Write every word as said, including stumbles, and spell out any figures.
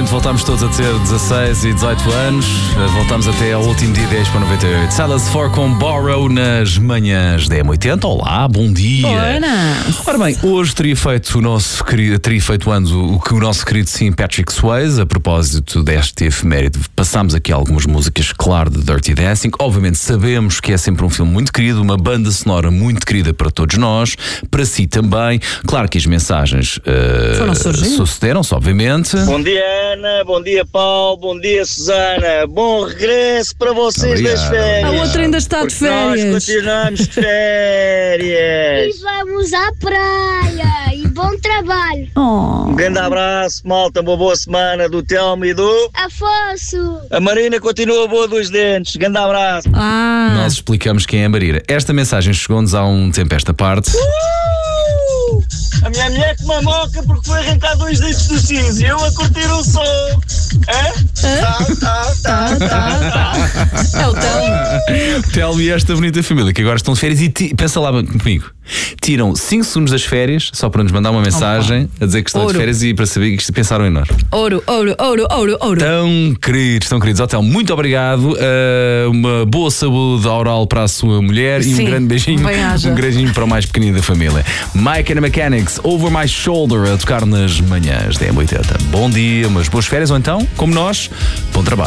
finalmente voltamos todos a ter dezasseis e dezoito anos. Voltamos até ao último dia dez para noventa e oito. Silas Four com Borrow nas manhãs da M oitenta. Olá, bom dia. Buenas. Ora bem, hoje teria feito o nosso querido, teria feito anos o, o que o nosso querido sim Patrick Swayze. A propósito deste efeméride, passámos aqui algumas músicas, claro, de Dirty Dancing. Obviamente sabemos que é sempre um filme muito querido, uma banda sonora muito querida para todos nós, para si também. Claro que as mensagens uh, sucederam-se, obviamente. Bom dia, Ana. Bom dia, Paulo. Bom dia, Susana. Bom regresso para vocês. Obrigado. Das férias. A outra ainda está de Porque férias. Nós continuamos de férias. E vamos à praia. E bom trabalho. Oh. Um grande abraço, malta. Uma boa semana do Telmo e do Afonso. A Marina continua boa dos dentes. Grande abraço. Ah. Nós explicamos quem é a Marina. Esta mensagem chegou-nos há um tempo esta parte. Uh! A minha mulher com uma moca porque foi arrancar dois dentes do cinza e eu a curtir o som. Hã? Tá, tá, tá, tá, tá. É o Telmo. Telmo e esta bonita família que agora estão de férias e ti... pensa lá comigo. Tiram cinco segundos das férias só para nos mandar uma mensagem a dizer que estão Ouro. de férias e para saber que pensaram em nós. Ouro, ouro, ouro, ouro, ouro. Tão queridos, tão queridos. Ó, Telmo, muito obrigado. Uh, uma boa saúde oral para a sua mulher. Sim, e um grande beijinho. bem-aja. Um beijinho para o mais pequenino da família. Mike and the Mechanics, Over My Shoulder, a tocar nas manhãs da M oitenta. Bom dia, umas boas férias ou então, como nós, bom trabalho.